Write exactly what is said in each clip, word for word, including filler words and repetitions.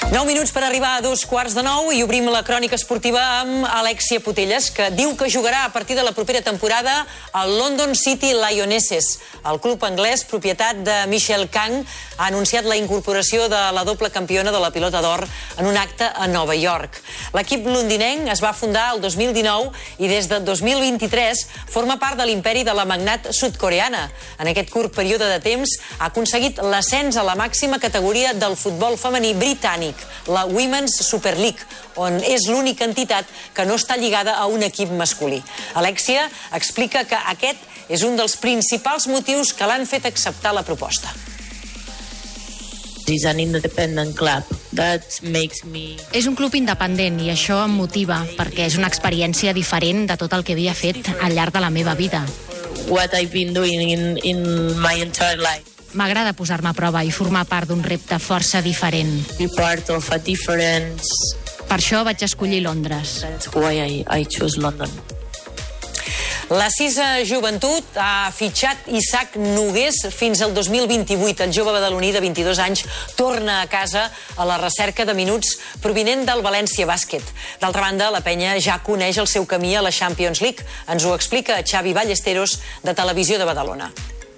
nou minuts per arribar a dos quarts de nou i obrim la crònica esportiva amb Alexia Putellas, que diu que jugarà a partir de la propera temporada al London City Lionesses. El club anglès, propietat de Michelle Kang, ha anunciat la incorporació de la doble campiona de la pilota d'or en un acte a Nova York. L'equip londinenc es va fundar el dos mil dinou i des de dos mil vint-i-tres forma part de l'imperi de la magnat sud-coreana. En aquest curt període de temps ha aconseguit l'ascens a la màxima categoria del futbol femení britànic, la Women's Super League, on és l'única entitat que no està lligada a un equip masculí. Alexia explica que aquest és un dels principals motius que l'han fet acceptar la proposta. És an independent club. That makes me... És un club independent i això em motiva perquè és una experiència diferent de tot el que havia fet al llarg de la meva vida. What I've been doing in, in my entire life. M'agrada posar-me a prova i formar part d'un repte força diferent. Be part of a different... Per això vaig escollir Londres. That's why I, I choose London. La Cisa Joventut ha fitxat Isaac Nogués fins al dos mil vint-i-vuit. El jove badaloní de vint-i-dos anys torna a casa a la recerca de minuts provinent del València Bàsquet. D'altra banda, la penya ja coneix el seu camí a la Champions League. Ens ho explica Xavi Ballesteros, de Televisió de Badalona.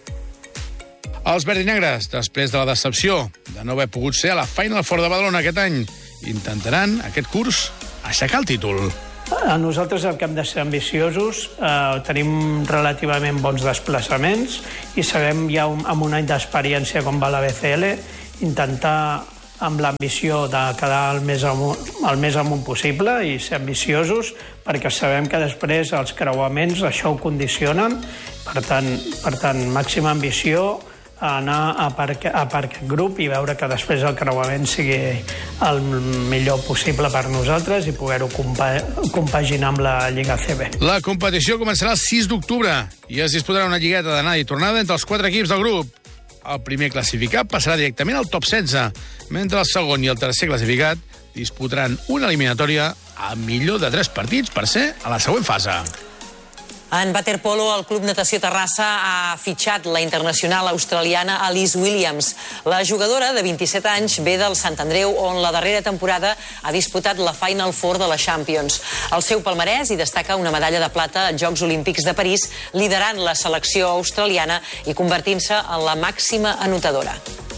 Els verdinegres, després de la decepció de no haver pogut ser a la Final Four de Badalona aquest any, intentaran aquest curs aixecar el títol. A nosaltres el que hem de ser ambiciosos, eh, tenim relativament bons desplaçaments i sabem ja un, amb un any d'experiència com va la B C L intentar amb l'ambició de quedar el més, amunt, el més amunt possible i ser ambiciosos perquè sabem que després els creuaments això ho condicionen. Per tant, per tant màxima ambició, anar a per, a per aquest grup i veure que després el creuament sigui el millor possible per nosaltres i poder-ho compa compaginar amb la Lliga A C B. La competició començarà el sis d'octubre i es disputarà una lligueta d'anada i tornada entre els quatre equips del grup. El primer classificat passarà directament al top setze, mentre el segon i el tercer classificat disputaran una eliminatòria a millor de tres partits per ser a la següent fase. En waterpolo, el Club Natació Terrassa ha fitxat la internacional australiana Alice Williams. La jugadora, de vint-i-set anys, ve del Sant Andreu, on la darrera temporada ha disputat la Final Four de la Champions. El seu palmarès hi destaca una medalla de plata als Jocs Olímpics de París, liderant la selecció australiana i convertint-se en la màxima anotadora.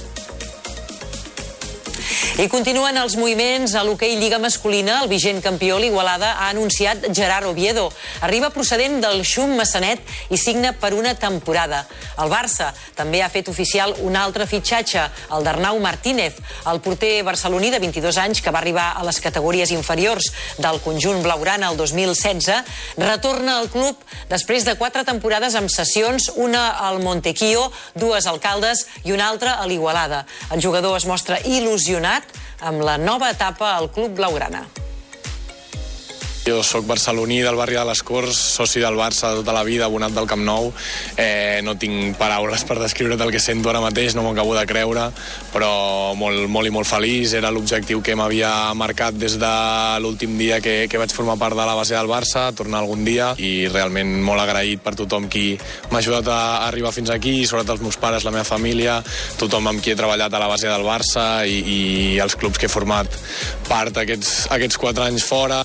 I continuen els moviments a l'hoquei Lliga Masculina. El vigent campió, l'Igualada, ha anunciat Gerard Oviedo. Arriba procedent del Xum Massanet i signa per una temporada. El Barça també ha fet oficial un altre fitxatge, el d'Arnau Martínez, el porter barceloní de vint-i-dos anys que va arribar a les categories inferiors del conjunt blaugrana el dos mil setze, retorna al club després de quatre temporades amb sessions, una al Montequio, dues al Caldes i una altra a l'Igualada. El jugador es mostra il·lusionat amb la nova etapa al club blaugrana. Jo soc barceloní del barri de les Corts, soci del Barça de tota la vida, abonat del Camp Nou. Eh, no tinc paraules per descriure el que sento ara mateix, no m'ho acabo de creure, però molt, molt i molt feliç. Era l'objectiu que m'havia marcat des de l'últim dia que, que vaig formar part de la base del Barça, tornar algun dia, i realment molt agraït per tothom qui m'ha ajudat a arribar fins aquí, sobretot els meus pares, la meva família, tothom amb qui he treballat a la base del Barça i, i els clubs que he format part aquests, aquests quatre anys fora.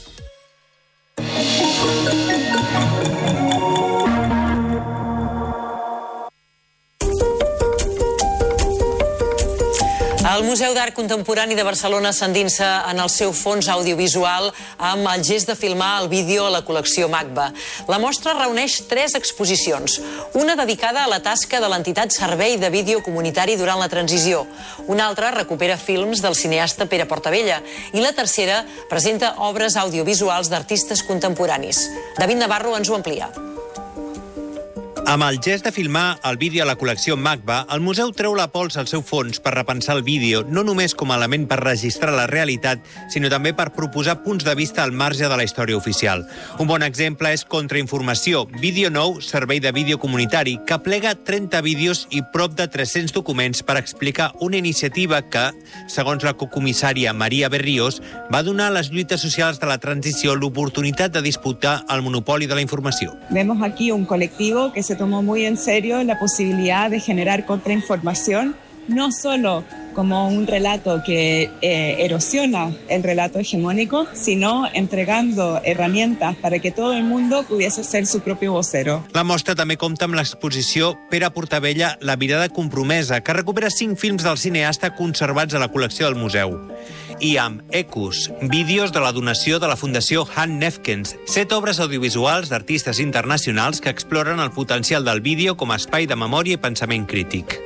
El Museu d'Art Contemporani de Barcelona s'endinsa en el seu fons audiovisual amb el gest de filmar el vídeo a la col·lecció MACBA. La mostra reuneix tres exposicions, una dedicada a la tasca de l'entitat Servei de Vídeo Comunitari durant la transició, una altra recupera films del cineasta Pere Portabella i la tercera presenta obres audiovisuals d'artistes contemporanis. David Navarro ens ho amplia. Amb el gest de filmar el vídeo a la col·lecció MACBA, el museu treu la pols al seu fons per repensar el vídeo, no només com a element per registrar la realitat, sinó també per proposar punts de vista al marge de la història oficial. Un bon exemple és Contrainformació, vídeo nou, servei de vídeo comunitari, que plega trenta vídeos i prop de tres-cents documents per explicar una iniciativa que, segons la cocomissària Maria Berrios, va donar a les lluites socials de la transició l'oportunitat de disputar el monopoli de la informació. Vemos aquí un colectivo que se tomó muy en serio la posibilidad de generar contrainformación, no solo como un relato que eh, erosiona el relato hegemónico, sino entregando herramientas para que todo el mundo pudiese ser su propio vocero. La mostra també compta amb l'exposició Pere Portabella, La mirada compromesa, que recupera cinc films del cineasta conservats a la col·lecció del museu. I amb Ecus, vídeos de la donació de la Fundació Han Nefkens, set obres audiovisuals d'artistes internacionals que exploren el potencial del vídeo com a espai de memòria i pensament crític.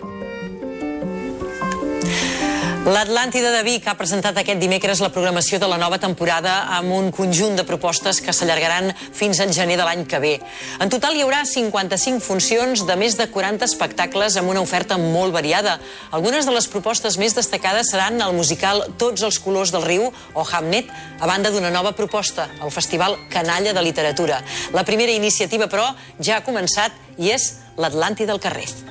L'Atlàntida de Vic ha presentat aquest dimecres la programació de la nova temporada amb un conjunt de propostes que s'allargaran fins al gener de l'any que ve. En total hi haurà cinquanta-cinc funcions de més de quaranta espectacles amb una oferta molt variada. Algunes de les propostes més destacades seran el musical Tots els colors del riu o Hamnet, a banda d'una nova proposta, el Festival Canalla de Literatura. La primera iniciativa, però, ja ha començat i és l'Atlàntida al carrer.